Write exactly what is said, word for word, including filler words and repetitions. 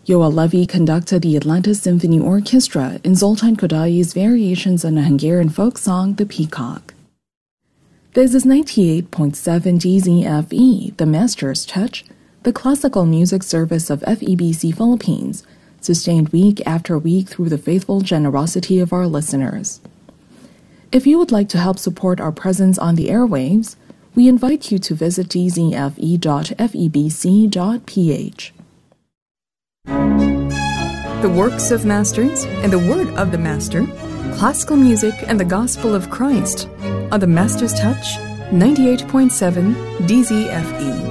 Joel Levy conducted the Atlanta Symphony Orchestra in Zoltan Kodaly's variations on a Hungarian folk song, The Peacock. This is ninety-eight point seven D Z F E, the Master's Touch, the classical music service of F E B C Philippines, sustained week after week through the faithful generosity of our listeners. If you would like to help support our presence on the airwaves, we invite you to visit d z f e dot f e b c dot p h. The works of masters and the word of the master, classical music and the gospel of Christ on the Master's Touch, ninety-eight point seven D Z F E.